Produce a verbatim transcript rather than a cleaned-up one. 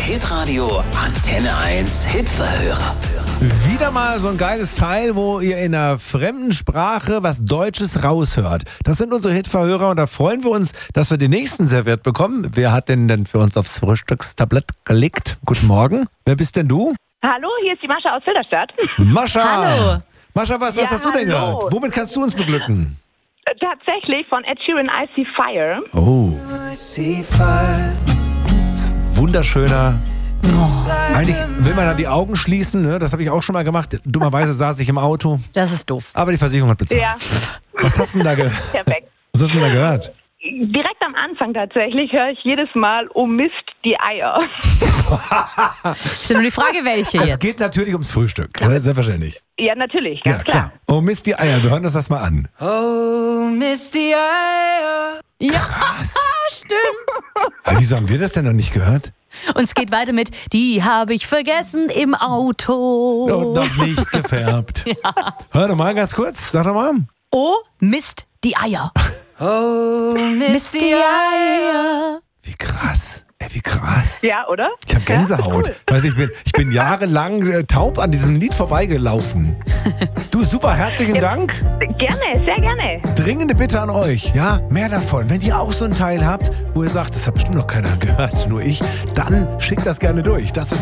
Hitradio Antenne eins Hitverhörer. Wieder mal so ein geiles Teil, wo ihr in einer fremden Sprache was Deutsches raushört. Das sind unsere Hitverhörer und da freuen wir uns, dass wir den nächsten serviert bekommen. Wer hat denn denn für uns aufs Frühstückstablett gelegt? Guten Morgen. Wer bist denn du? Hallo, hier ist die Mascha aus Filderstadt. Mascha. Hallo. Mascha, was, was Ja, hast du denn hallo. gehört? Womit kannst du uns beglücken? Äh, Tatsächlich von Ed Sheeran, I See Fire. Oh. Ist wunderschöner. Eigentlich will man da die Augen schließen, ne? Das habe ich auch schon mal gemacht. Dummerweise saß ich im Auto, Das ist doof. aber die Versicherung hat bezahlt. Ja, Was hast du denn da, ge perfekt. was hast du denn da gehört? Direkt am Anfang tatsächlich höre ich jedes Mal, oh Mist, die Eier. Ist ja nur die Frage, welche Es jetzt. geht natürlich ums Frühstück, ja. Selbstverständlich. Ja, natürlich, ganz Ja, klar. klar. Oh Mist, die Eier, wir hören uns das mal an. Oh, Misty Eier. Ja, Krass. stimmt. Aber wieso haben wir das denn noch nicht gehört? Und es geht weiter mit, die habe ich vergessen im Auto. Und noch nicht gefärbt. Hör doch mal ganz kurz, sag doch mal. Oh, Mist, die Eier. Oh, Mist, die Eier. Wie krass. Ey, wie krass. Ja, oder? Ich habe Gänsehaut. Ja, cool. Weiß ich bin, ich bin jahrelang äh, taub an diesem Lied vorbeigelaufen. Du, super, herzlichen Dank. Gerne, sehr gerne. Dringende Bitte an euch, ja, mehr davon. Wenn ihr auch so einen Teil habt, wo ihr sagt, das hat bestimmt noch keiner gehört, nur ich, dann schickt das gerne durch. Das ist